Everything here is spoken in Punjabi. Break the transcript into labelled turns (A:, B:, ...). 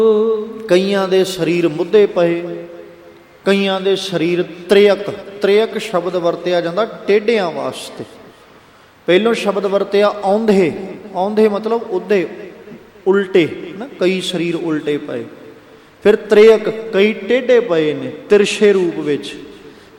A: ਕਈਆਂ ਦੇ ਸਰੀਰ ਮੁੱਧੇ ਪਏ, ਕਈਆਂ ਦੇ ਸਰੀਰ ਤ੍ਰਿਅਕ। ਤ੍ਰਿਅਕ ਸ਼ਬਦ ਵਰਤਿਆ ਜਾਂਦਾ ਟੇਢਿਆਂ ਵਾਸਤੇ। ਪਹਿਲੋਂ ਸ਼ਬਦ ਵਰਤਿਆ ਔਂਧੇ। ਔਂਧੇ ਮਤਲਬ ਉੱਧੇ, ਉਲਟੇ ਨਾ, ਕਈ ਸਰੀਰ ਉਲਟੇ ਪਏ। ਫਿਰ ਤ੍ਰਿਅਕ, ਕਈ ਟੇਢੇ ਪਏ ਨੇ ਤਿਰਛੇ ਰੂਪ ਵਿੱਚ।